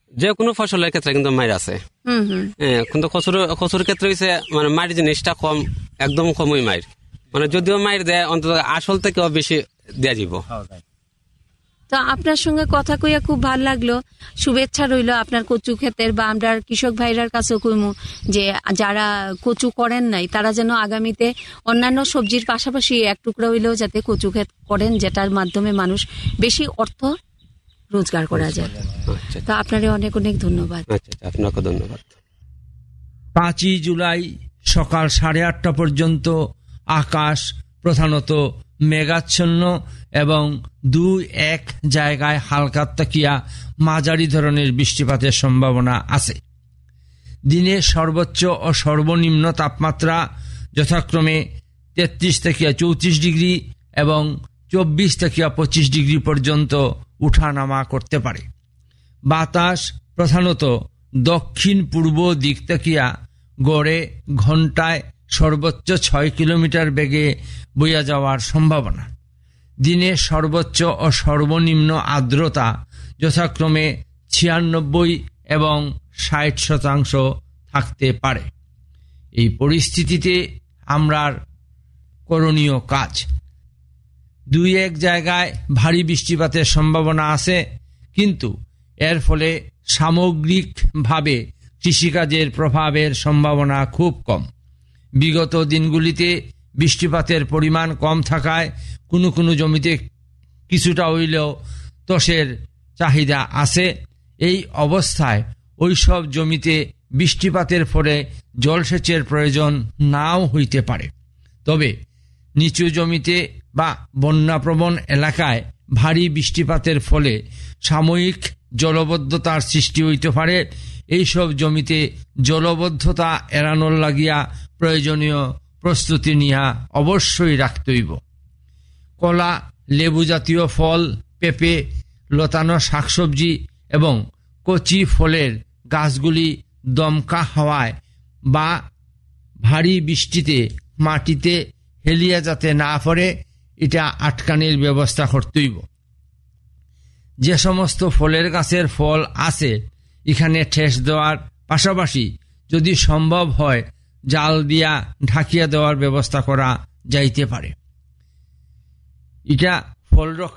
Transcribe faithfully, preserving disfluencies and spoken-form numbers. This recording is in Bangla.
যে কোনো ফসলের ক্ষেত্রে কিন্তু মাইর আছে, কিন্তু কচুর কচুর ক্ষেত্রে হচ্ছে মানে মাইর জিনিসটা কম, একদম কমই মাইর, মানে যদিও মাইর দেয় অন্তত আসল থেকেও বেশি দেয়া যাব। তো আপনার সঙ্গে কথা কইয়া খুব ভালো লাগলো। শুভেচ্ছা রইল আপনার কচু ক্ষেতের, বা আমরা কৃষক ভাইরার কাছেও কইমু যে যারা কচু করেন নাই তারা যেন আগামীতে অন্যান্য সবজির পাশাপাশি এক টুকরা হইলেও যাতে কচু ক্ষেত করেন, যেটার মাধ্যমে মানুষ বেশি অর্থ রোজগার করা যায়। তো আপনারে অনেক অনেক ধন্যবাদ। আপনাকে ধন্যবাদ। পাঁচই জুলাই সকাল সাড়ে আটটা পর্যন্ত আকাশ প্রধানত মেঘাচ্ছন্ন এবং দুই এক জায়গায় হালকা তাকিয়া মাঝারি ধরনের বৃষ্টিপাতের সম্ভাবনা আছে। দিনে সর্বোচ্চ ও সর্বনিম্ন তাপমাত্রা যথাক্রমে তেত্রিশ থেকে চৌত্রিশ ডিগ্রি এবং চব্বিশ থেকে পঁচিশ ডিগ্রি পর্যন্ত উঠানামা করতে পারে। বাতাস প্রধানত দক্ষিণ পূর্ব দিক তাকিয়া গড়ে ঘন্টায় সর্বোচ্চ ছয় কিলোমিটার বেগে বইয়া যাওয়ার সম্ভাবনা। দিনে সর্বোচ্চ ও সর্বনিম্ন আর্দ্রতা যথাক্রমে ছিয়ানব্বই এবং ষাট শতাংশ থাকতে পারে। এই পরিস্থিতিতে আমরার করণীয় কাজ: দুই এক জায়গায় ভারী বৃষ্টিপাতের সম্ভাবনা আছে, কিন্তু এর ফলে সামগ্রিকভাবে কৃষিকাজের প্রভাবের সম্ভাবনা খুব কম। বিগত দিনগুলিতে বৃষ্টিপাতের পরিমাণ কম থাকায় কোনো কোনো জমিতে কিছুটা হইলেও তোষের চাহিদা আছে। এই অবস্থায় ওইসব জমিতে বৃষ্টিপাতের ফলে জলসেচের প্রয়োজন নাও হইতে পারে। তবে নিচু জমিতে বা বন্যাপ্রবণ এলাকায় ভারী বৃষ্টিপাতের ফলে সাময়িক জলবদ্ধতার সৃষ্টি হইতে পারে। এইসব জমিতে জলবদ্ধতা এড়ানোর লাগিয়া প্রয়োজনীয় প্রস্তুতি নিয়া অবশ্যই রাখতে হইব। কলা, লেবু জাতীয় ফল, পেঁপে, লতানো শাকসবজি এবং কচি ফলের গাছগুলি দমকা হাওয়ায় বা ভারী বৃষ্টিতে মাটিতে হেলিয়া যাতে না পড়ে, এটা আটকানির ব্যবস্থা করতে হইব। যে সমস্ত ফলের গাছের ফল আছে এখানে ঠেস দেওয়ার পাশাপাশি যদি সম্ভব হয় জাল দিয়া ঢাকিয়া দেওয়ার ব্যবস্থা করা যাইতে পারে। এটা ফল